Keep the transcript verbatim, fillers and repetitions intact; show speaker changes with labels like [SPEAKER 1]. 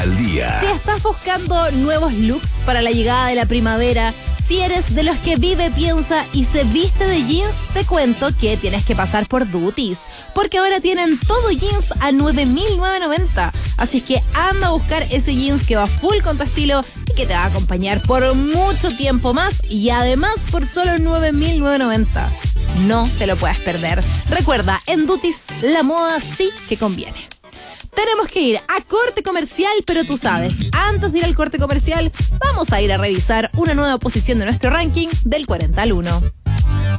[SPEAKER 1] Al día.
[SPEAKER 2] Si estás buscando nuevos looks para la llegada de la primavera, si eres de los que vive, piensa y se viste de jeans, te cuento que tienes que pasar por Duties, porque ahora tienen todo jeans a nueve mil novecientos noventa. Así es que anda a buscar ese jeans que va full con tu estilo y que te va a acompañar por mucho tiempo más, y además por solo nueve mil novecientos noventa. No te lo puedes perder. Recuerda, en Duties la moda sí que conviene. Tenemos que ir a corte comercial, pero tú sabes, antes de ir al corte comercial, vamos a ir a revisar una nueva posición de nuestro ranking del cuarenta al uno.